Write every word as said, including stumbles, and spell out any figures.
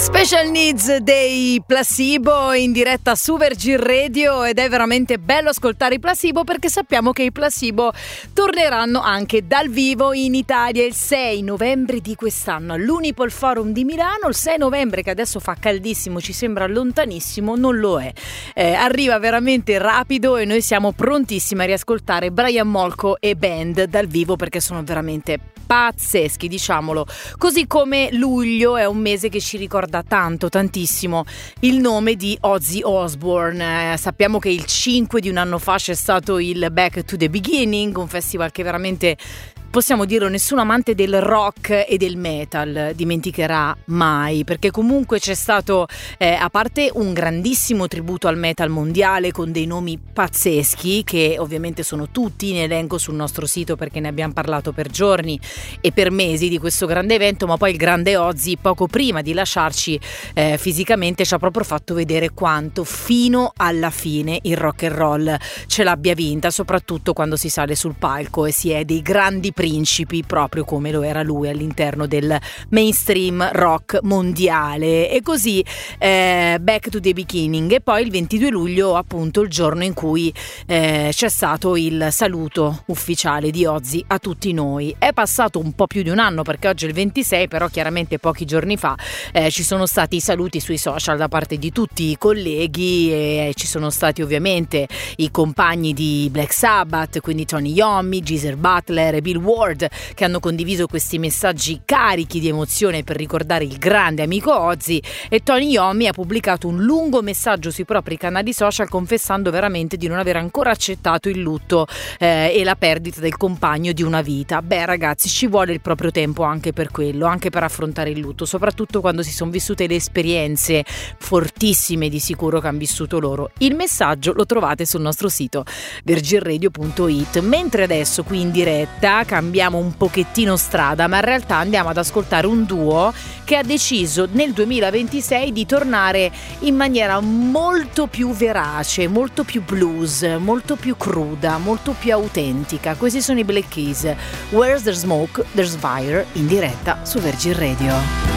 Special Needs dei Placebo in diretta su Virgin Radio, ed è veramente bello ascoltare i Placebo perché sappiamo che i Placebo torneranno anche dal vivo in Italia il sei novembre di quest'anno all'Unipol Forum di Milano. Il sei novembre, che adesso fa caldissimo, ci sembra lontanissimo, non lo è, eh, arriva veramente rapido e noi siamo prontissimi a riascoltare Brian Molko e band dal vivo perché sono veramente pazzeschi, diciamolo. Così come luglio è un mese che ci ricorda tanto, tantissimo il nome di Ozzy Osbourne. Eh, sappiamo che il cinque di un anno fa c'è stato il Back to the Beginning, un festival che veramente, possiamo dirlo, nessun amante del rock e del metal dimenticherà mai, perché comunque c'è stato, eh, a parte un grandissimo tributo al metal mondiale con dei nomi pazzeschi che ovviamente sono tutti in elenco sul nostro sito perché ne abbiamo parlato per giorni e per mesi di questo grande evento, ma poi il grande Ozzy poco prima di lasciarci eh, fisicamente ci ha proprio fatto vedere quanto fino alla fine il rock and roll ce l'abbia vinta, soprattutto quando si sale sul palco e si è dei grandi principi, proprio come lo era lui all'interno del mainstream rock mondiale. E così eh, Back to the Beginning. E poi il ventidue luglio, appunto, il giorno in cui eh, c'è stato il saluto ufficiale di Ozzy a tutti noi. È passato un po' più di un anno perché oggi è il ventisei, però chiaramente pochi giorni fa eh, ci sono stati i saluti sui social da parte di tutti i colleghi e ci sono stati ovviamente i compagni di Black Sabbath, quindi Tony Iommi, Geezer Butler e Bill Ward, che hanno condiviso questi messaggi carichi di emozione per ricordare il grande amico Ozzy. E Tony Iommi ha pubblicato un lungo messaggio sui propri canali social confessando veramente di non aver ancora accettato il lutto eh, e la perdita del compagno di una vita. Beh ragazzi, ci vuole il proprio tempo anche per quello, anche per affrontare il lutto, soprattutto quando si sono vissute le esperienze fortissime di sicuro che hanno vissuto loro. Il messaggio lo trovate sul nostro sito virgin radio punto it. Mentre adesso qui in diretta cambiamo un pochettino strada, ma in realtà andiamo ad ascoltare un duo che ha deciso nel duemilaventisei di tornare in maniera molto più verace, molto più blues, molto più cruda, molto più autentica. Questi sono i Black Keys, Where's the Smoke, There's Fire, in diretta su Virgin Radio.